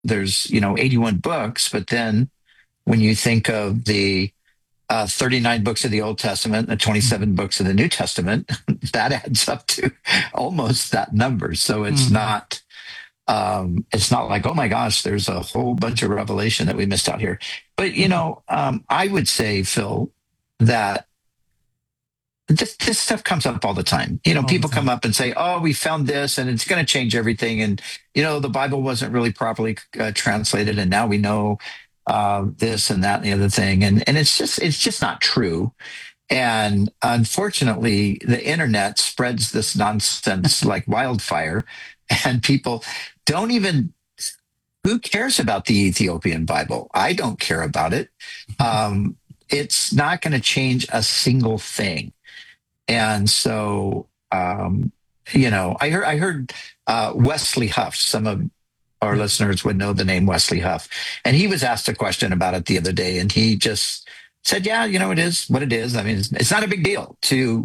there's 81 books, but then when you think of the 39 books of the Old Testament and the 27 books of the New Testament, that adds up to almost that number. So it's not like, oh my gosh, there's a whole bunch of revelation that we missed out here. But, I would say, Phil, that this stuff comes up all the time. People come up and say, oh, we found this and it's going to change everything. And, the Bible wasn't really properly translated. And now we know this and that and the other thing. And it's just not true. And unfortunately, the internet spreads this nonsense like wildfire, and people don't even, who cares about the Ethiopian Bible? I don't care about it. It's not going to change a single thing. And so, I heard Wesley Huff. Some of our listeners would know the name Wesley Huff. And he was asked a question about it the other day, and he just said, yeah, it is what it is. I mean, it's not a big deal to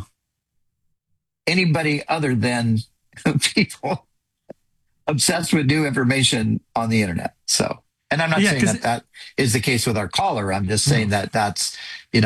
anybody other than people obsessed with new information on the internet. So, and I'm not saying that is the case with our caller. I'm just saying that that's,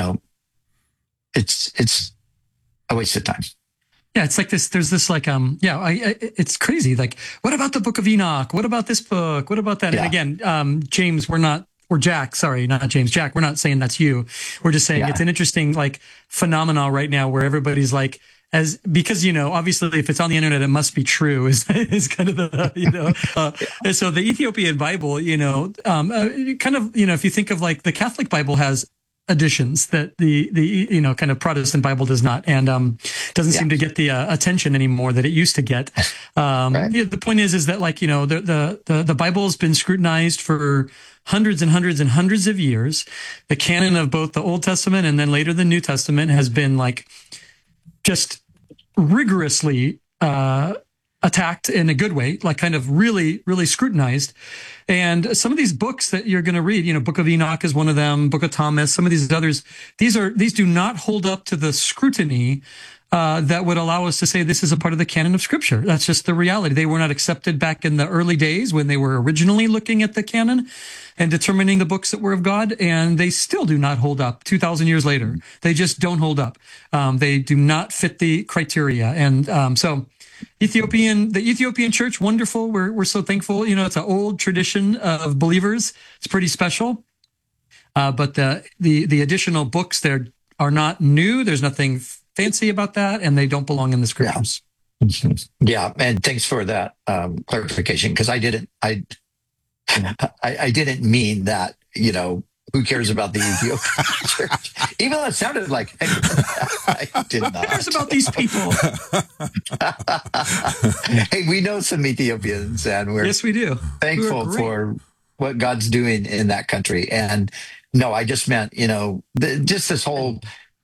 it's a waste of time. Yeah, it's like this. There's this like, it's crazy. Like, what about the Book of Enoch? What about this book? What about that? Yeah. And again, James, Jack, sorry, not James, Jack, we're not saying that's you. We're just saying it's an interesting like phenomenon right now where everybody's like, because obviously if it's on the internet, it must be true is kind of the, and so the Ethiopian Bible, kind of, if you think of like the Catholic Bible has additions that the kind of Protestant Bible does not, and doesn't seem to get the attention anymore that it used to get. Right. The point is that like the Bible has been scrutinized for hundreds and hundreds and hundreds of years. The canon of both the Old Testament and then later the New Testament has been like just rigorously attacked in a good way, like kind of really, really scrutinized. And some of these books that you're going to read, Book of Enoch is one of them, Book of Thomas, some of these others, these do not hold up to the scrutiny that would allow us to say this is a part of the canon of Scripture. That's just the reality. They were not accepted back in the early days when they were originally looking at the canon and determining the books that were of God, and they still do not hold up 2,000 years later. They just don't hold up. They do not fit the criteria. And so the Ethiopian church, wonderful. We're so thankful. It's an old tradition of believers. It's pretty special. But the additional books there are not new. There's nothing fancy about that, and they don't belong in the Scriptures. Yeah, and thanks for that clarification, because I didn't mean that, who cares about the Ethiopian church? Even though it sounded like I did not. Who cares about these people? Hey, we know some Ethiopians, and yes, we do. Thankful for what God's doing in that country. And no, I just meant, just this whole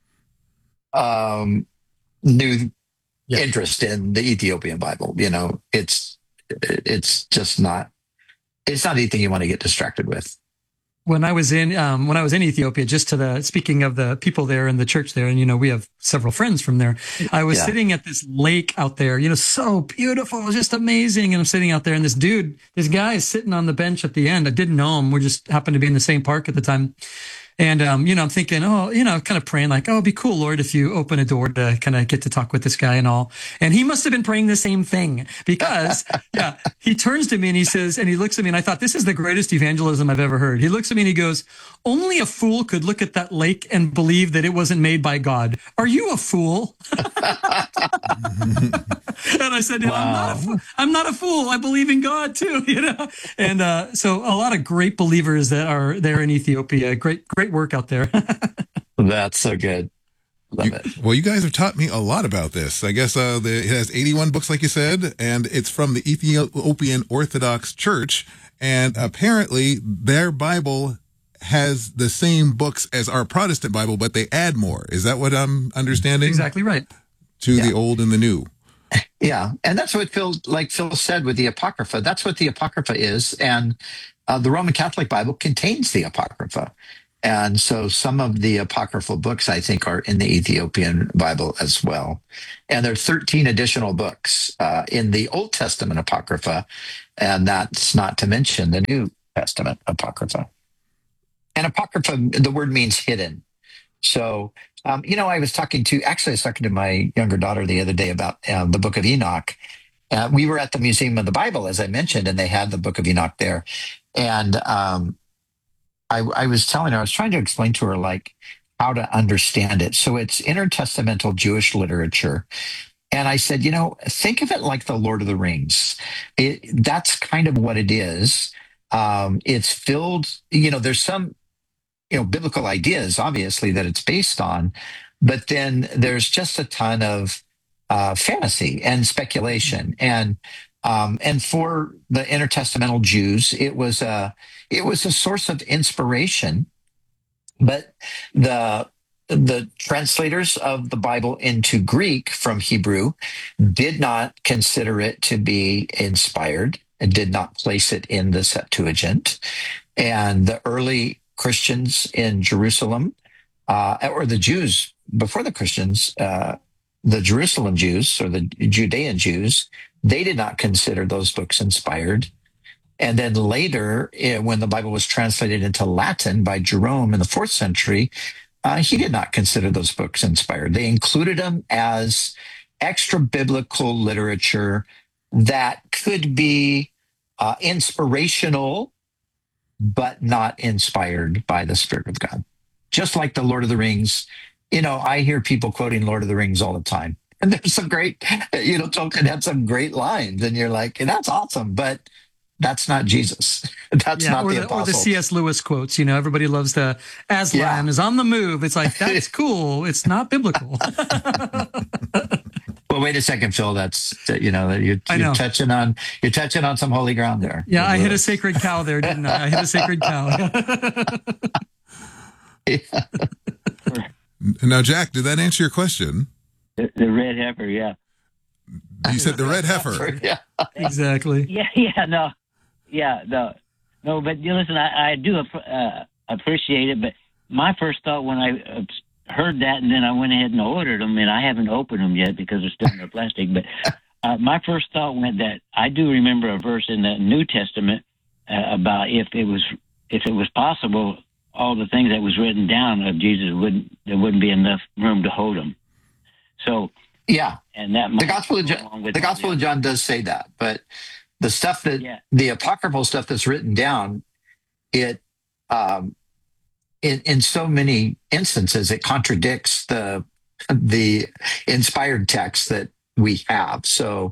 new interest in the Ethiopian Bible. It's just not. It's not anything you want to get distracted with. When I was in Ethiopia, just speaking of the people there and the church there, and we have several friends from there. I was sitting at this lake out there, so beautiful, just amazing. And I'm sitting out there, and this guy is sitting on the bench at the end. I didn't know him. We just happened to be in the same park at the time. And, I'm thinking, kind of praying like, it'd be cool, Lord, if you open a door to kind of get to talk with this guy and all. And he must have been praying the same thing because, he turns to me and he says, and he looks at me, and I thought, this is the greatest evangelism I've ever heard. He looks at me and he goes, only a fool could look at that lake and believe that it wasn't made by God. Are you a fool? And I said, I'm not a fool. I believe in God too, And so a lot of great believers that are there in Ethiopia. Great work out there. That's so good. Love it. Well, you guys have taught me a lot about this. I guess it has 81 books, like you said, and it's from the Ethiopian Orthodox Church. And apparently their Bible has the same books as our Protestant Bible, but they add more. Is that what I'm understanding? Exactly right. To the old and the new. Yeah. And that's what Phil said with the Apocrypha. That's what the Apocrypha is. And the Roman Catholic Bible contains the Apocrypha. And so some of the apocryphal books, I think, are in the Ethiopian Bible as well. And there are 13 additional books in the Old Testament Apocrypha. And that's not to mention the New Testament Apocrypha. And Apocrypha, the word means hidden. So, I was talking to my younger daughter the other day about the book of Enoch. We were at the Museum of the Bible, as I mentioned, and they had the book of Enoch there. And I was telling her, I was trying to explain to her, like, how to understand it. So it's intertestamental Jewish literature. And I said, think of it like the Lord of the Rings. That's kind of what it is. It's filled, there's some, biblical ideas, obviously, that it's based on, but then there's just a ton of fantasy and speculation. And for the intertestamental Jews, it was a source of inspiration. But the translators of the Bible into Greek from Hebrew did not consider it to be inspired and did not place it in the Septuagint. And the early Christians in Jerusalem, or the Jews before the Christians, the Jerusalem Jews or the Judean Jews, they did not consider those books inspired. And then later, when the Bible was translated into Latin by Jerome in the 4th century, he did not consider those books inspired. They included them as extra biblical literature that could be inspirational, but not inspired by the Spirit of God. Just like the Lord of the Rings. I hear people quoting Lord of the Rings all the time. And there's some great, Tolkien had some great lines, and you're like, that's awesome, but that's not Jesus. That's not the apostle. Or the C.S. Lewis quotes. Everybody loves the Aslan is on the move. It's like, that's cool. It's not biblical. Well, wait a second, Phil. That's you're touching on some holy ground there. Yeah, I hit a sacred cow there, didn't I? I hit a sacred cow. Yeah. Now, Jack, did that answer your question? The red heifer, yeah. You said the red heifer. Yeah, exactly. No, but listen, I do appreciate it, but my first thought when I heard that, and then I went ahead and ordered them, and I haven't opened them yet because they're still in the plastic, but my first thought went that I do remember a verse in the New Testament about if it was possible, all the things that was written down of Jesus there wouldn't be enough room to hold them. So yeah, and that the Gospel of John does say that, but the stuff that the apocryphal stuff that's written down, it in so many instances it contradicts the inspired text that we have. So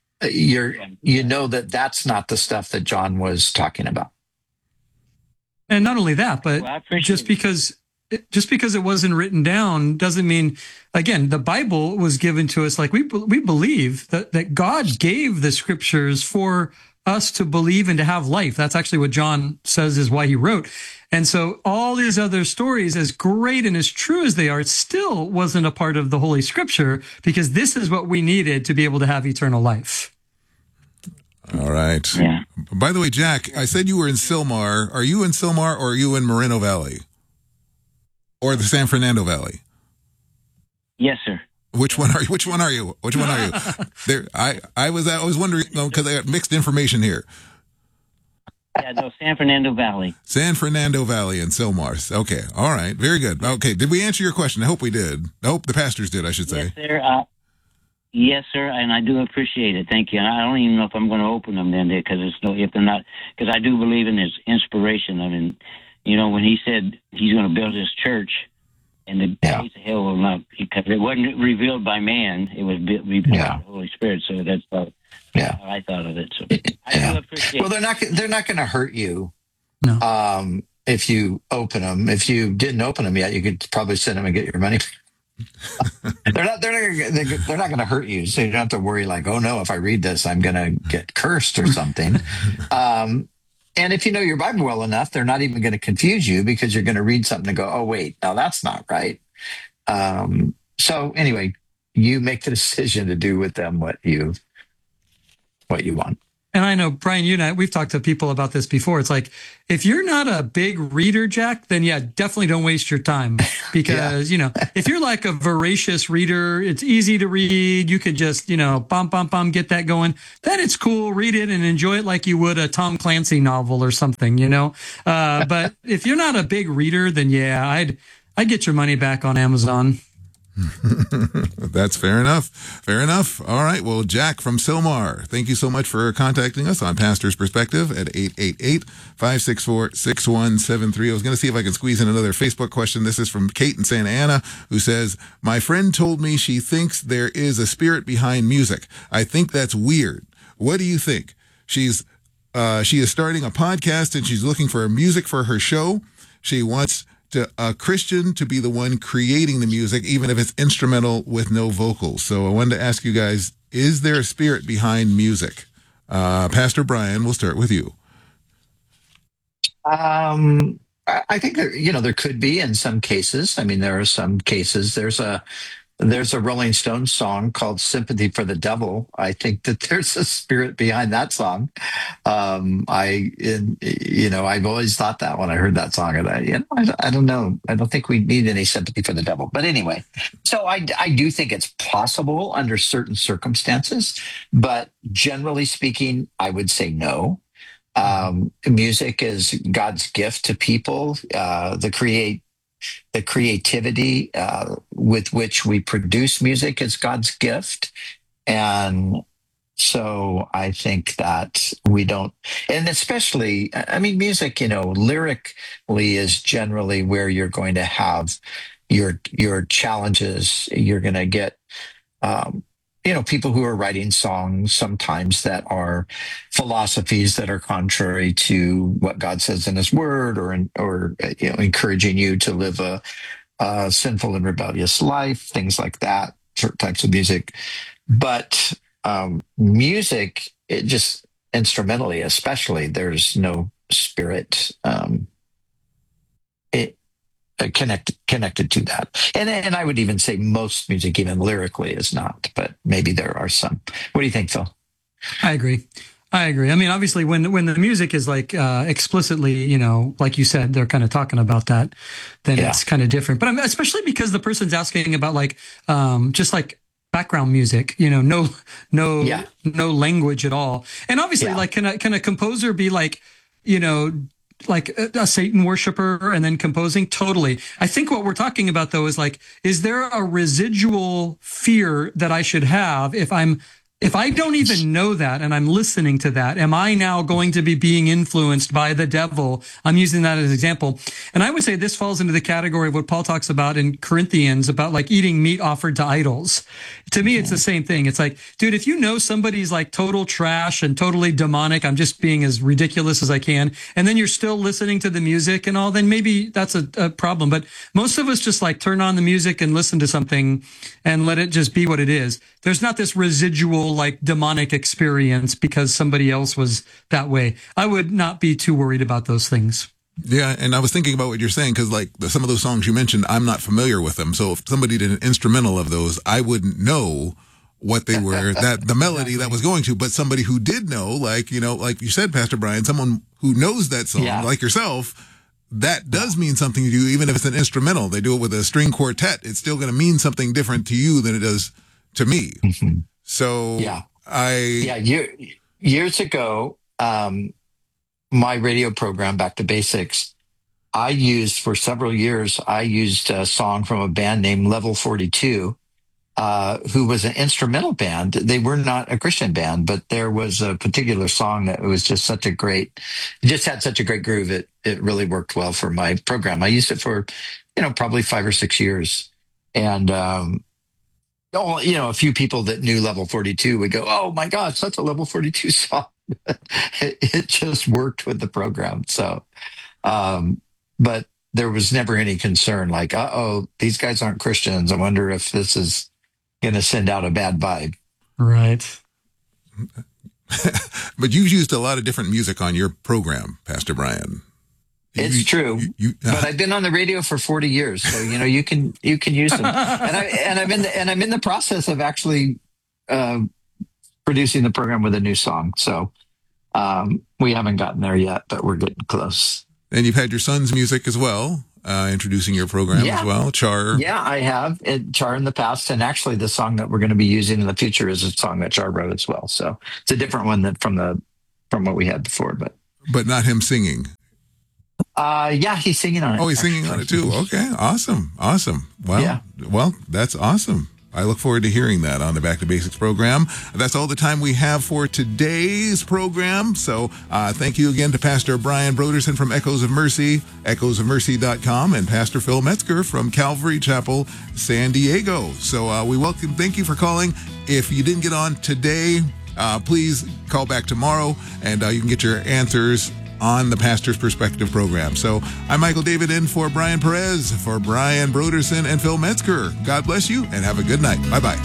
that's not the stuff that John was talking about. And not only that, but just because it wasn't written down doesn't mean, again, the Bible was given to us. Like we believe that God gave the scriptures for us to believe and to have life. That's actually what John says is why he wrote. And so all these other stories, as great and as true as they are, it still wasn't a part of the Holy Scripture, because this is what we needed to be able to have eternal life. All right. Yeah. By the way, Jack, I said you were in Sylmar. Are you in Sylmar or are you in Moreno Valley? Or the San Fernando Valley? Yes, sir. Which one are you? There, I was wondering, because I got mixed information here. Yeah, no, San Fernando Valley. San Fernando Valley and Sylmar. Okay. All right. Very good. Okay. Did we answer your question? I hope we did. I hope the pastors did, I should say. Yes, sir. Yes, sir, and I do appreciate it. Thank you. And I don't even know if I'm going to open them then, because because I do believe in his inspiration. I mean, when he said he's going to build his church, and the gates of hell will not, because it wasn't revealed by man, it was revealed by the Holy Spirit. So that's how I thought of it. So I do appreciate. Well, they're not going to hurt you. No. If you open them. If you didn't open them yet, you could probably send them and get your money. They're not going to hurt you, so you don't have to worry like, oh no, if I read this, I'm going to get cursed or something. And if you know your Bible well enough, they're not even going to confuse you, because you're going to read something and go, oh wait, no, that's not right. So anyway, you make the decision to do with them what you want. And I know, Brian, you and I, we've talked to people about this before. It's like, if you're not a big reader, Jack, then yeah, definitely don't waste your time because, if you're like a voracious reader, it's easy to read. You could just, get that going. Then it's cool. Read it and enjoy it like you would a Tom Clancy novel or something, But if you're not a big reader, then yeah, I'd get your money back on Amazon. That's fair enough. Fair enough. All right. Well, Jack from Sylmar, thank you so much for contacting us on Pastor's Perspective at 888-564-6173. I was going to see if I can squeeze in another Facebook question. This is from Kate in Santa Ana, who says, my friend told me she thinks there is a spirit behind music. I think that's weird. What do you think? She is starting a podcast and she's looking for music for her show. She wants a Christian to be the one creating the music, even if it's instrumental with no vocals. So I wanted to ask you guys, is there a spirit behind music? Pastor Brian, we'll start with you. I think there could be in some cases. I mean, there are some cases. There's a Rolling Stones song called "Sympathy for the Devil." I think that there's a spirit behind that song. I've always thought that when I heard that song, and I don't know. I don't think we need any sympathy for the devil. But anyway, so I do think it's possible under certain circumstances, but generally speaking, I would say no. Music is God's gift to people. The creativity with which we produce music is God's gift. And so I think that we don't, and especially, I mean, music, lyrically is generally where you're going to have your challenges. You're going to get, people who are writing songs sometimes that are philosophies that are contrary to what God says in His Word, or encouraging you to live a sinful and rebellious life, things like that, certain types of music. But music, it just instrumentally, especially, there's no spirit connected to that. And I would even say most music, even lyrically, is not, but maybe there are some. What do you think, Phil? I agree. I mean, obviously, when the music is like explicitly, like you said, they're kind of talking about that, then it's kind of different. But especially because the person's asking about like just like background music, no language at all. And obviously, like, can a composer be like, like a Satan worshiper and then composing? Totally. I think what we're talking about, though, is like, is there a residual fear that I should have if I don't even know that and I'm listening to that? Am I now going to be being influenced by the devil? I'm using that as an example. And I would say this falls into the category of what Paul talks about in Corinthians about like eating meat offered to idols. To me, it's the same thing. It's like, dude, if you know somebody's like total trash and totally demonic, I'm just being as ridiculous as I can, and then you're still listening to the music and all, then maybe that's a problem. But most of us just like turn on the music and listen to something and let it just be what it is. There's not this residual like demonic experience because somebody else was that way. I would not be too worried about those things. Yeah, and I was thinking about what you're saying, because like some of those songs you mentioned, I'm not familiar with them. So if somebody did an instrumental of those, I wouldn't know what they were, that the melody that was going to. But somebody who did know, like, like you said, Pastor Brian, someone who knows that song, like yourself, that does mean something to you, even if it's an instrumental. They do it with a string quartet. It's still going to mean something different to you than it does to me. Mm-hmm. So years ago, my radio program, Back to Basics, for several years, I used a song from a band named Level 42, who was an instrumental band. They were not a Christian band, but there was a particular song that was just had such a great groove. It really worked well for my program. I used it for, probably 5 or 6 years. And, a few people that knew Level 42 would go, "Oh my gosh, that's a Level 42 song." It just worked with the program. So, but there was never any concern like, these guys aren't Christians. I wonder if this is going to send out a bad vibe. Right. But you've used a lot of different music on your program, Pastor Brian. It's true, but I've been on the radio for 40 years, so you can use them. And I'm in the process of actually producing the program with a new song. So We haven't gotten there yet, but we're getting close. And you've had your son's music as well, introducing your program as well, Char. Yeah, I have Char in the past, and actually the song that we're going to be using in the future is a song that Char wrote as well. So it's a different one than from what we had before, but not him singing. Yeah, he's singing on it. Oh, he's singing on it too. Okay, awesome. Well, that's awesome. I look forward to hearing that on the Back to Basics program. That's all the time we have for today's program. So thank you again to Pastor Brian Brodersen from Echoes of Mercy, echoesofmercy.com, and Pastor Phil Metzger from Calvary Chapel, San Diego. So thank you for calling. If you didn't get on today, please call back tomorrow, and you can get your answers on the Pastor's Perspective program. So I'm Michael David in for Brian Perez, for Brian Brodersen and Phil Metzger. God bless you and have a good night. Bye-bye.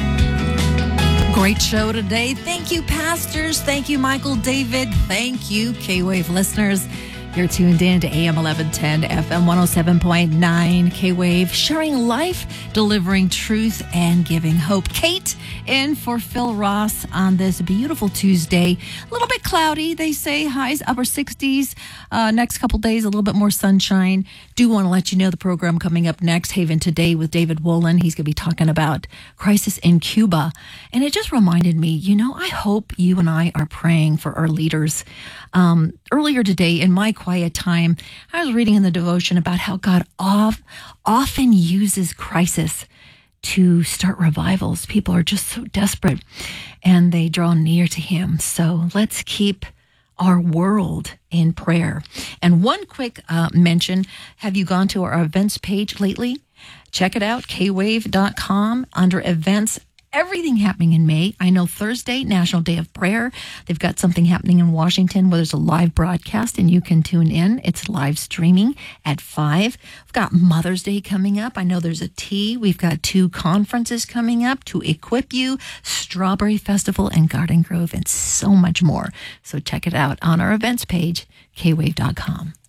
Great show today. Thank you, pastors. Thank you, Michael David. Thank you, K-Wave listeners. You're tuned in to AM 1110, FM 107.9, K-Wave, sharing life, delivering truth, and giving hope. Kate in for Phil Ross on this beautiful Tuesday. A little bit cloudy, they say. Highs upper 60s. Next couple days, a little bit more sunshine. Do want to let you know the program coming up next, Haven Today with David Wolin. He's going to be talking about crisis in Cuba. And it just reminded me, I hope you and I are praying for our leaders. Earlier today, in my quiet time, I was reading in the devotion about how God often uses crisis to start revivals. People are just so desperate and they draw near to Him. So let's keep our world in prayer. And one quick mention, have you gone to our events page lately? Check it out, kwave.com, under events. Everything happening in May. I know Thursday, National Day of Prayer. They've got something happening in Washington where there's a live broadcast and you can tune in. It's live streaming at 5. We've got Mother's Day coming up. I know there's a tea. We've got 2 conferences coming up to equip you, Strawberry Festival and Garden Grove, and so much more. So check it out on our events page, kwave.com.